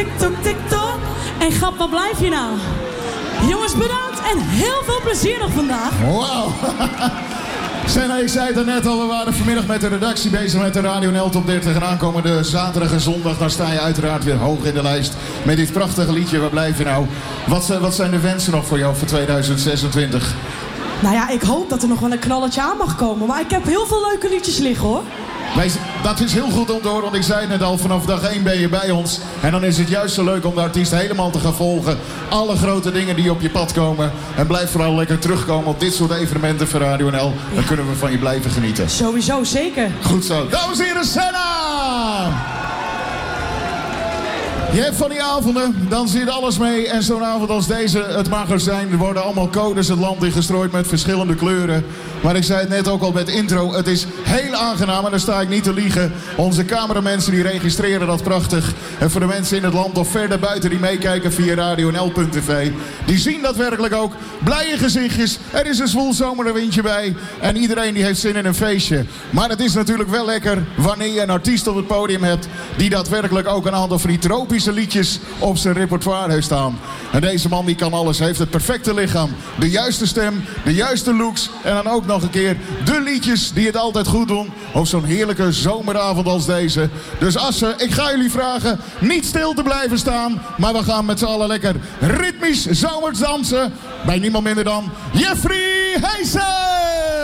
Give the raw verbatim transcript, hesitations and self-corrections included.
TikTok, TikTok. En grap, waar blijf je nou? Jongens, bedankt en heel veel plezier nog vandaag. Wauw. Senna, ik zei het er net al, we waren vanmiddag met de redactie bezig met de Radio N L Top dertig. En aankomende zaterdag en zondag, dan sta je uiteraard weer hoog in de lijst met dit prachtige liedje. Waar blijf je nou? Wat, wat zijn de wensen nog voor jou voor tweeduizend zesentwintig? Nou ja, ik hoop dat er nog wel een knalletje aan mag komen. Maar ik heb heel veel leuke liedjes liggen, hoor. Wij, dat is heel goed om te horen, want ik zei het net al, vanaf dag één ben je bij ons. En dan is het juist zo leuk om de artiest helemaal te gaan volgen. Alle grote dingen die op je pad komen. En blijf vooral lekker terugkomen op dit soort evenementen voor Radio N L. Dan ja. kunnen we van je blijven genieten. Sowieso, zeker. Goed zo. Dames en heren, Senna! Je hebt van die avonden, dan zit alles mee. En zo'n avond als deze, het mag er zijn. Er worden allemaal codes het land ingestrooid met verschillende kleuren. Maar ik zei het net ook al met intro. Het is heel aangenaam en daar sta ik niet te liegen. Onze cameramensen die registreren dat prachtig. En voor de mensen in het land of verder buiten die meekijken via radio n l punt t v. Die zien dat werkelijk ook. Blije gezichtjes. Er is een zwoel zomerwindje bij. En iedereen die heeft zin in een feestje. Maar het is natuurlijk wel lekker wanneer je een artiest op het podium hebt. Die daadwerkelijk ook een aantal van die tropische liedjes op zijn repertoire heeft staan. En deze man die kan alles. Hij heeft het perfecte lichaam. De juiste stem. De juiste looks. En dan ook nog een keer de liedjes die het altijd goed doen. Op zo'n heerlijke zomeravond als deze. Dus Assen, ik ga jullie vragen niet stil te blijven staan. Maar we gaan met z'n allen lekker ritmisch zomers dansen. Bij niemand minder dan Jeffrey Heesen!